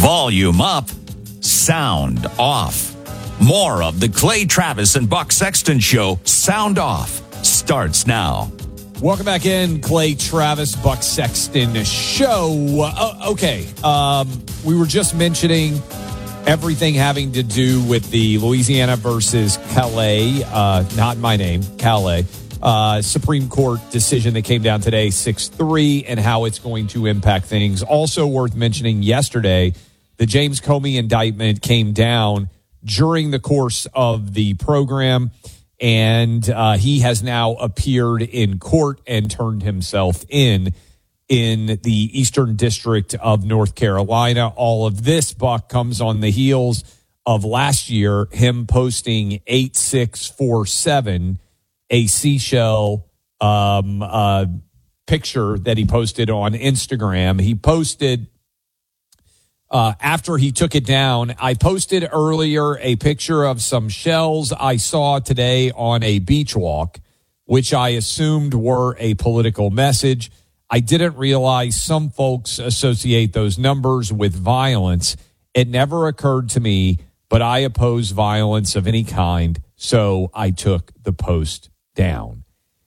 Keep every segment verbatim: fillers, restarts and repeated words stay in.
Volume up, sound off. More of the Clay Travis and Buck Sexton Show, Sound Off, starts now. Welcome back in, Clay Travis, Buck Sexton Show. Uh, okay, um, we were just mentioning everything having to do with the Louisiana versus Calais, uh, not my name, Calais, uh, Supreme Court decision that came down today, six three, and how it's going to impact things. Also worth mentioning, yesterday, the James Comey indictment came down during the course of the program, and uh, he has now appeared in court and turned himself in in the Eastern District of North Carolina. All of this, Buck, comes on the heels of last year, him posting eight six four seven, a seashell um, uh, picture that he posted on Instagram. He posted... Uh, after he took it down, I posted earlier a picture of some shells I saw today on a beach walk, which I assumed were a political message. I didn't realize some folks associate those numbers with violence. It never occurred to me, but I oppose violence of any kind, so I took the post down.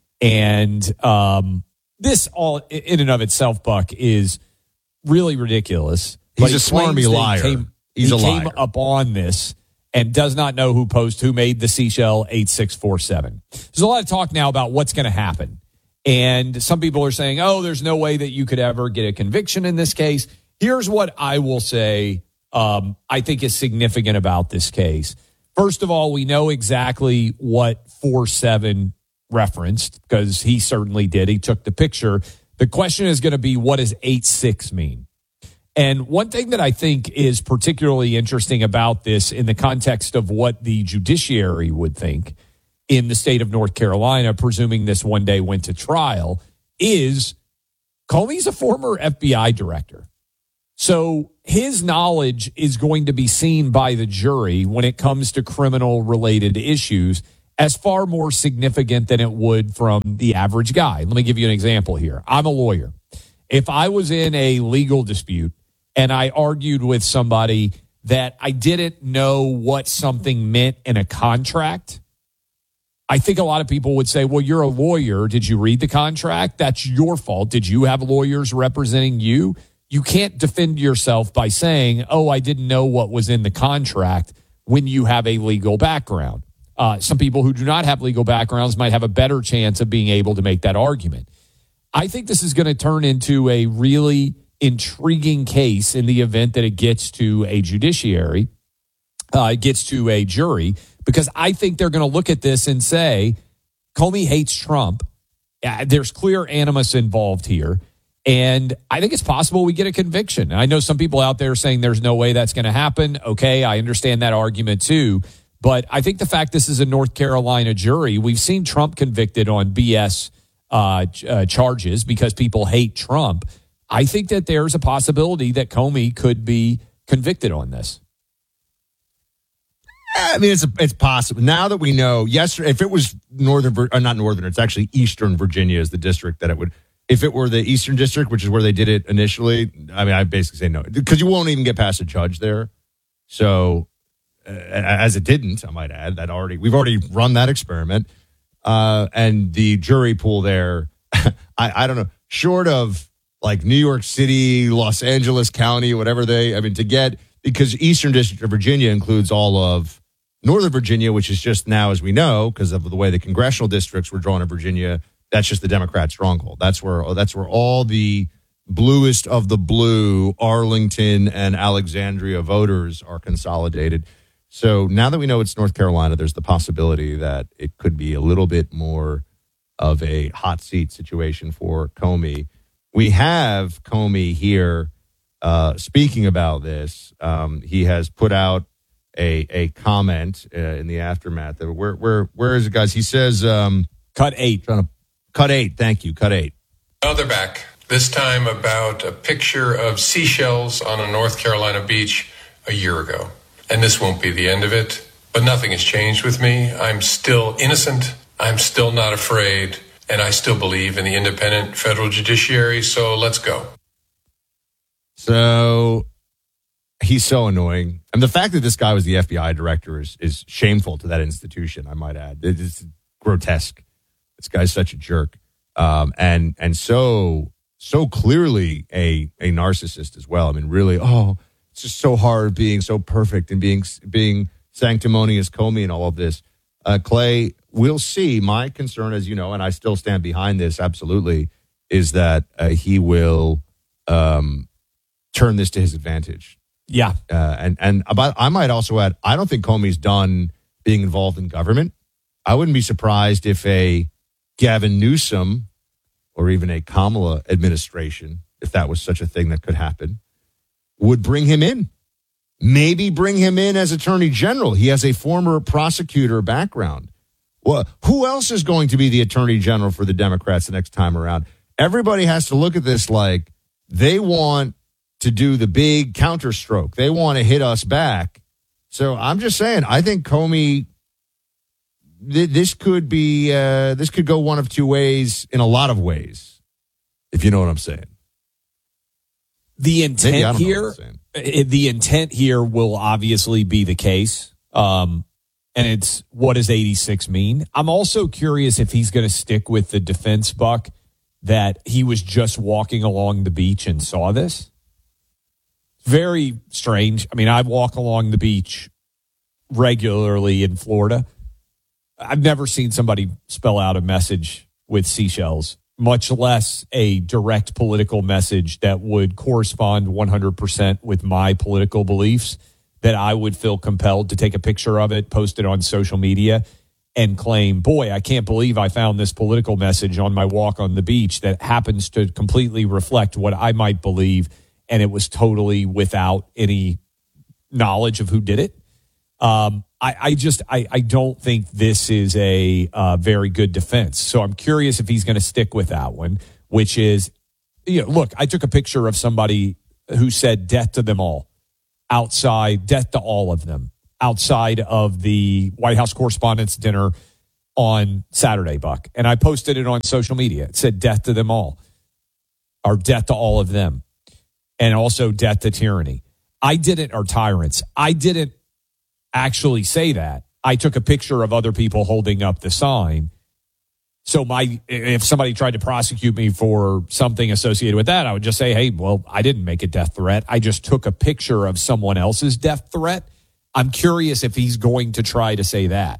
And um, this all in and of itself, Buck, is really ridiculous. He's he a smarmy liar. Came, He's he a liar. came up on this and does not know who posted, who made the seashell eight six four seven. There's a lot of talk now about what's going to happen. And some people are saying, oh, there's no way that you could ever get a conviction in this case. Here's what I will say um, I think is significant about this case. First of all, we know exactly what four seven referenced because he certainly did. He took the picture. The question is going to be, what does eight six mean? And one thing that I think is particularly interesting about this in the context of what the judiciary would think in the state of North Carolina, presuming this one day went to trial, is Comey's a former F B I director. So his knowledge is going to be seen by the jury when it comes to criminal-related issues as far more significant than it would from the average guy. Let me give you an example here. I'm a lawyer. If I was in a legal dispute and I argued with somebody that I didn't know what something meant in a contract, I think a lot of people would say, well, you're a lawyer. Did you read the contract? That's your fault. Did you have lawyers representing you? You can't defend yourself by saying, oh, I didn't know what was in the contract when you have a legal background. Uh, some people who do not have legal backgrounds might have a better chance of being able to make that argument. I think this is going to turn into a really intriguing case in the event that it gets to a judiciary, uh, it gets to a jury, because I think they're going to look at this and say, Comey hates Trump. Uh, there's clear animus involved here. And I think it's possible we get a conviction. I know some people out there saying there's no way that's going to happen. Okay, I understand that argument too. But I think the fact this is a North Carolina jury, we've seen Trump convicted on B S uh, uh, charges because people hate Trump. I think that there's a possibility that Comey could be convicted on this. I mean, it's a, it's possible. Now that we know, yesterday, if it was Northern, or not Northern, it's actually Eastern Virginia is the district that it would, if it were the Eastern District, which is where they did it initially, I mean, I basically say no, because you won't even get past a judge there. So, uh, as it didn't, I might add, that already, we've already run that experiment. Uh, and the jury pool there, I, I don't know, short of like New York City, Los Angeles County, whatever they, I mean, to get, because Eastern District of Virginia includes all of Northern Virginia, which is just now, as we know, because of the way the congressional districts were drawn in Virginia, that's just the Democrat stronghold. That's where, that's where all the bluest of the blue Arlington and Alexandria voters are consolidated. So now that we know it's North Carolina, there's the possibility that it could be a little bit more of a hot seat situation for Comey. We have Comey here uh, speaking about this. Um, he has put out a a comment uh, in the aftermath. Of, where where where is it, guys? He says, um, "Cut eight, trying to cut eight." Thank you, cut eight. Now they're back. This time about a picture of seashells on a North Carolina beach a year ago. And this won't be the end of it. But nothing has changed with me. I'm still innocent. I'm still not afraid. And I still believe in the independent federal judiciary. So let's go. So he he's so annoying. And the fact that this guy was the F B I director is is shameful to that institution, I might add. It is grotesque. This guy's such a jerk. Um, and and so so clearly a a narcissist as well. I mean, really, oh, it's just so hard being so perfect and being being sanctimonious Comey and all of this. Uh, Clay, we'll see. My concern, as you know, and I still stand behind this absolutely, is that uh, he will um, turn this to his advantage. Yeah. Uh, and and about, I might also add, I don't think Comey's done being involved in government. I wouldn't be surprised if a Gavin Newsom or even a Kamala administration, if that was such a thing that could happen, would bring him in. Maybe bring him in as Attorney General. He has a former prosecutor background. Well, who else is going to be the Attorney General for the Democrats the next time around? Everybody has to look at this like they want to do the big counterstroke. They want to hit us back. So I'm just saying, I think Comey, th- this could be, uh, this could go one of two ways in a lot of ways, if you know what I'm saying. The intent here, the intent here will obviously be the case. Um, and it's, what does eighty-six mean? I'm also curious if he's going to stick with the defense, Buck, that he was just walking along the beach and saw this. Very strange. I mean, I walk along the beach regularly in Florida. I've never seen somebody spell out a message with seashells, much less a direct political message that would correspond one hundred percent with my political beliefs, that I would feel compelled to take a picture of it, post it on social media, and claim, boy, I can't believe I found this political message on my walk on the beach that happens to completely reflect what I might believe, and it was totally without any knowledge of who did it. Um, I, I just, I, I don't think this is a uh, very good defense. So I'm curious if he's going to stick with that one, which is, you know, look, I took a picture of somebody who said death to them all outside, death to all of them outside of the White House Correspondents' Dinner on Saturday, Buck. And I posted it on social media. It said death to them all, or death to all of them, and also death to tyranny. I didn't, or tyrants. I didn't actually say that. I took a picture of other people holding up the sign. So my, if somebody tried to prosecute me for something associated with that, I would just say, hey, well, I didn't make a death threat. I just took a picture of someone else's death threat. I'm curious if he's going to try to say that,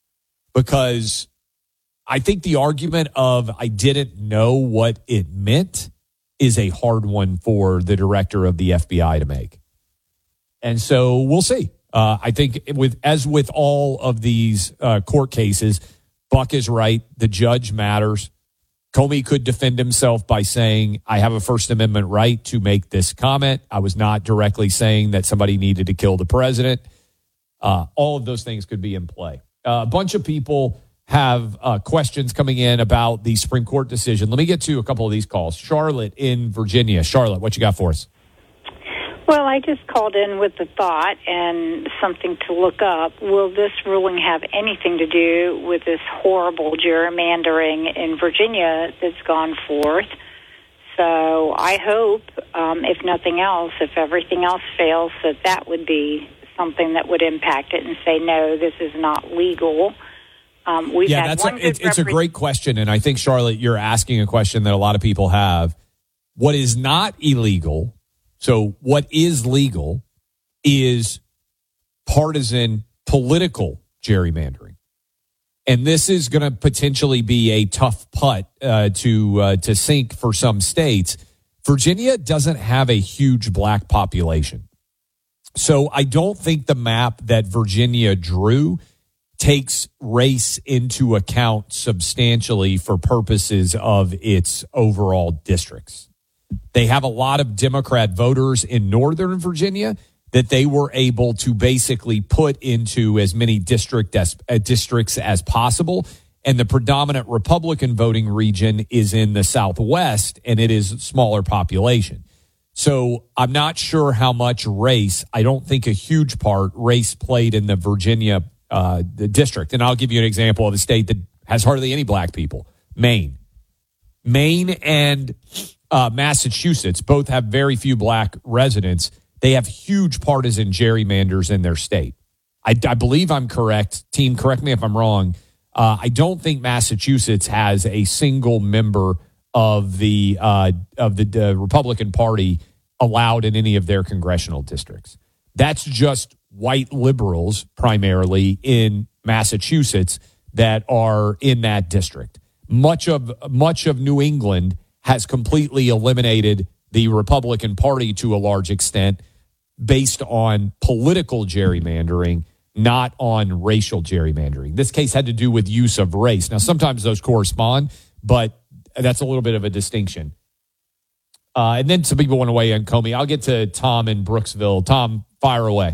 because I think the argument of I didn't know what it meant is a hard one for the director of the F B I to make. And so we'll see. Uh, I think with as with all of these uh, court cases, Buck is right. The judge matters. Comey could defend himself by saying, I have a First Amendment right to make this comment. I was not directly saying that somebody needed to kill the president. Uh, all of those things could be in play. Uh, a bunch of people have uh, questions coming in about the Supreme Court decision. Let me get to a couple of these calls. Charlotte in Virginia. Charlotte, what you got for us? Well, I just called in with the thought and something to look up. Will this ruling have anything to do with this horrible gerrymandering in Virginia that's gone forth? So I hope, um, if nothing else, if everything else fails, that that would be something that would impact it and say, no, this is not legal. Um, we've yeah, had that's one a, it's, good it's a great question. And I think, Charlotte, you're asking a question that a lot of people have. What is not illegal, so what is legal, is partisan political gerrymandering. And this is going to potentially be a tough putt uh, to uh, to sink for some states. Virginia doesn't have a huge black population. So I don't think the map that Virginia drew takes race into account substantially for purposes of its overall districts. They have a lot of Democrat voters in Northern Virginia that they were able to basically put into as many district as, uh, districts as possible. And the predominant Republican voting region is in the Southwest, and it is a smaller population. So I'm not sure how much race, I don't think a huge part, race played in the Virginia uh, the district. And I'll give you an example of a state that has hardly any black people, Maine. Maine and uh, Massachusetts both have very few black residents. they have huge partisan gerrymanders in their state. I, I believe I'm correct. Team, correct me if I'm wrong. Uh, I don't think Massachusetts has a single member of the uh, of the uh, Republican Party allowed in any of their congressional districts. That's just white liberals primarily in Massachusetts that are in that district. Much of much of New England has completely eliminated the Republican Party to a large extent based on political gerrymandering, not on racial gerrymandering. This case had to do with use of race. Now, sometimes those correspond, but that's a little bit of a distinction. Uh, and then some people want to weigh in, Comey. I'll get to Tom in Brooksville. Tom, fire away.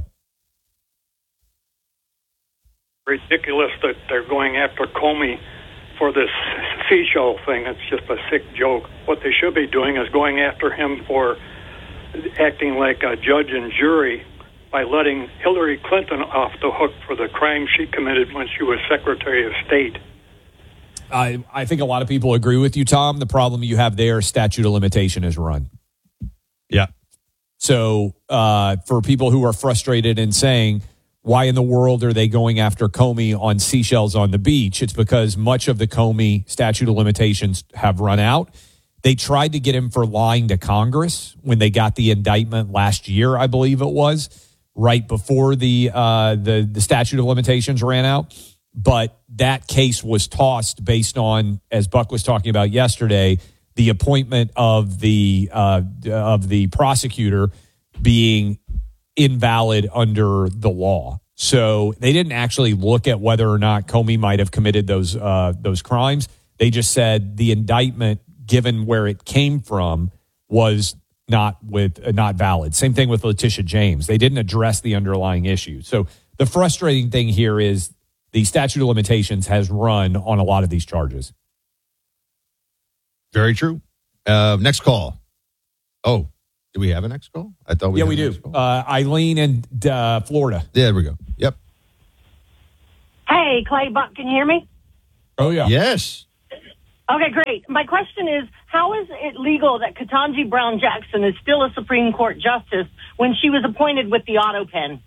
Ridiculous that they're going after Comey for this seashell thing. It's just a sick joke. What they should be doing is going after him for acting like a judge and jury by letting Hillary Clinton off the hook for the crime she committed when she was Secretary of State. I, I think a lot of people agree with you, Tom. The problem you have there, statute of limitation is run. Yeah. So uh, for people who are frustrated and saying, why in the world are they going after Comey on seashells on the beach? It's because much of the Comey statute of limitations have run out. They tried to get him for lying to Congress when they got the indictment last year, I believe it was, right before the uh, the, the statute of limitations ran out. But that case was tossed based on, as Buck was talking about yesterday, the appointment of the uh, of the prosecutor being invalid under the law. So they didn't actually look at whether or not Comey might have committed those uh, those crimes. They just said the indictment, given where it came from, was not with uh, not valid. Same thing with Letitia James. They didn't address the underlying issue. So the frustrating thing here is the statute of limitations has run on a lot of these charges. Very true. Uh, next call. Oh, do we have a next call? I thought we yeah, had we a do. next call. Uh, Eileen in uh, Florida. Yeah, there we go. Yep. Hey, Clay, Buck, can you hear me? Oh, yeah. Yes. Okay, great. My question is, how is it legal that Ketanji Brown Jackson is still a Supreme Court justice when she was appointed with the auto pen?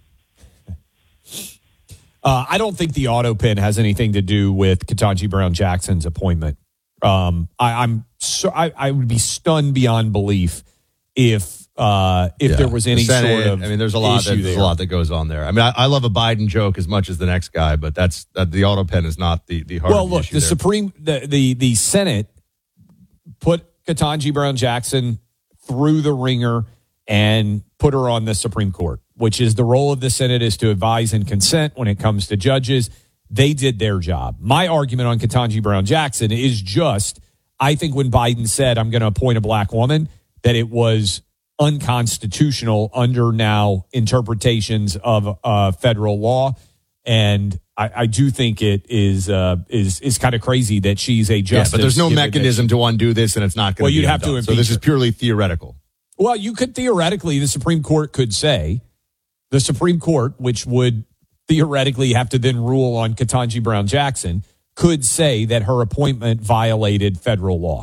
Uh, I don't think the auto pen has anything to do with Ketanji Brown Jackson's appointment. Um, I, I'm so I, I would be stunned beyond belief if uh, if Yeah. there was any The Senate, sort of I mean, there's a lot. issue That, there's there. a lot that goes on there. I mean, I, I love a Biden joke as much as the next guy, but that's that the auto pen is not the the heart Well, of the look, issue the there. Supreme, the, the the Senate put Ketanji Brown Jackson through the ringer and put her on the Supreme Court, which is the role of the Senate is to advise and consent when it comes to judges. They did their job. My argument on Ketanji Brown Jackson is just, I think when Biden said, I'm going to appoint a black woman, that it was unconstitutional under now interpretations of uh, federal law. And I, I do think it is uh, is is kind of crazy that she's a yeah, justice. but there's no given that mechanism she- to undo this, and it's not going Well, to be you'd have to undone. So impeach this is her. purely theoretical. Well, you could theoretically, the Supreme Court could say, the Supreme Court, which would theoretically have to then rule on Ketanji Brown Jackson, could say that her appointment violated federal law.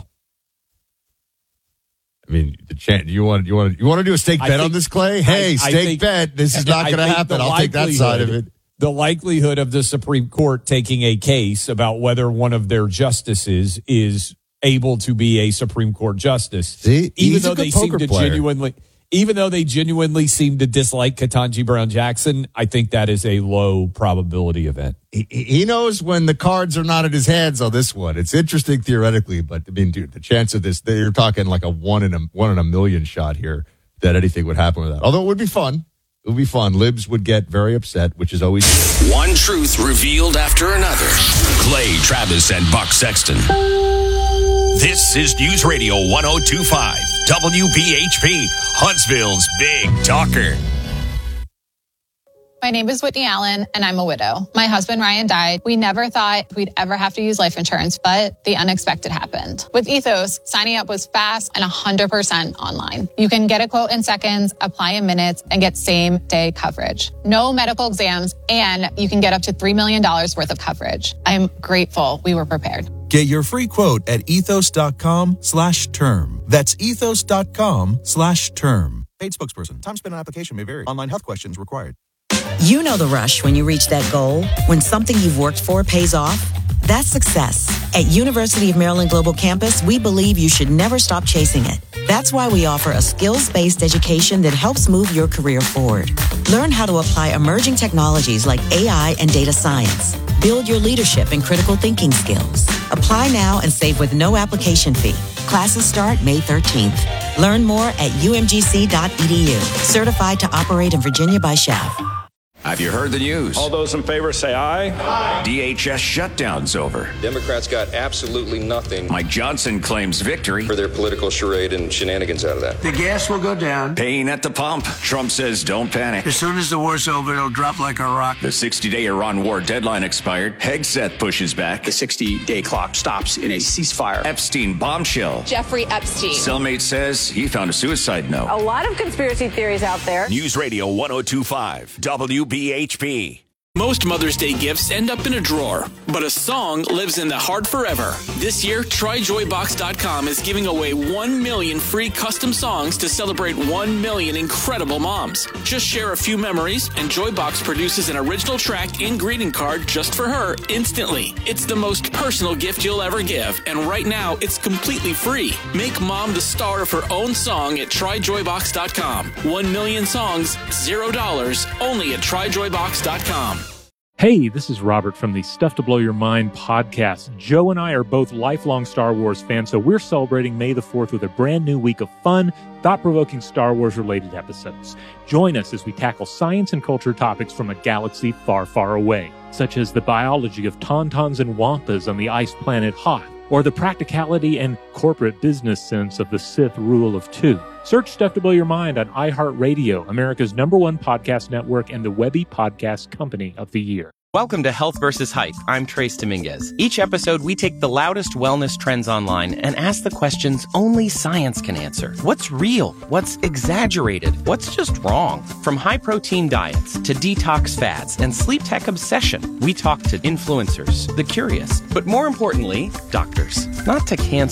I mean, the chance you want you want you want to do a stake I bet think- on this, Clay? Hey, I- I stake think- bet. This is not I going to think happen. the I'll take that side of likelihood- it. The likelihood of the Supreme Court taking a case about whether one of their justices is able to be a Supreme Court justice, See, even he's a though good they seem poker to player. genuinely, even though they genuinely seem to dislike Ketanji Brown Jackson, I think that is a low probability event. He, he knows when the cards are not in his hands on this one. It's interesting theoretically, but I mean, dude, the chance of this, you're talking like a one in a one in a million shot here that anything would happen with that. Although it would be fun. It would be fun. Libs would get very upset, which is always One truth revealed after another. Clay Travis and Buck Sexton. This is News Radio one oh two point five W B H P, Huntsville's Big Talker. My name is Whitney Allen, and I'm a widow. My husband, Ryan, died. We never thought we'd ever have to use life insurance, but the unexpected happened. With Ethos, signing up was fast and one hundred percent online. You can get a quote in seconds, apply in minutes, and get same-day coverage. No medical exams, and you can get up to three million dollars worth of coverage. I'm grateful we were prepared. Get your free quote at ethos.com slash term. That's ethos.com slash term. Paid spokesperson. Time spent on application may vary. Online health questions required. You know the rush when you reach that goal, when something you've worked for pays off. That's success. At University of Maryland Global Campus, we believe you should never stop chasing it. That's why we offer a skills-based education that helps move your career forward. Learn how to apply emerging technologies like A I and data science. Build your leadership and critical thinking skills. Apply now and save with no application fee. Classes start May thirteenth. Learn more at u m g c dot e d u. Certified to operate in Virginia by S C H A F. Have you heard the news? All those in favor say aye. Aye. D H S shutdown's over. Democrats got absolutely nothing. Mike Johnson claims victory for their political charade and shenanigans out of that. The gas will go down. Pain at the pump. Trump says don't panic. As soon as the war's over, it'll drop like a rock. The sixty-day Iran war deadline expired. Hegseth pushes back. The sixty-day clock stops in a ceasefire. Epstein bombshell. Jeffrey Epstein. Cellmate says he found a suicide note. A lot of conspiracy theories out there. News Radio one oh two point five W B H P. Most Mother's Day gifts end up in a drawer, but a song lives in the heart forever. This year, try joy box dot com is giving away one million free custom songs to celebrate one million incredible moms. Just share a few memories, and Joybox produces an original track and greeting card just for her instantly. It's the most personal gift you'll ever give, and right now, it's completely free. Make mom the star of her own song at try joy box dot com. One million songs, zero dollars, only at try joy box dot com. Hey, this is Robert from the Stuff to Blow Your Mind podcast. Joe and I are both lifelong Star Wars fans, so we're celebrating May the fourth with a brand new week of fun, thought-provoking Star Wars-related episodes. Join us as we tackle science and culture topics from a galaxy far, far away, such as the biology of tauntauns and wampas on the ice planet Hoth, or the practicality and corporate business sense of the Sith rule of two. Search Stuff to Blow Your Mind on iHeartRadio, America's number one podcast network and the Webby Podcast Company of the Year. Welcome to Health versus Hype. I'm Trace Dominguez. Each episode, we take the loudest wellness trends online and ask the questions only science can answer. What's real? What's exaggerated? What's just wrong? From high-protein diets to detox fads and sleep tech obsession, we talk to influencers, the curious, but more importantly, doctors. Not to cancel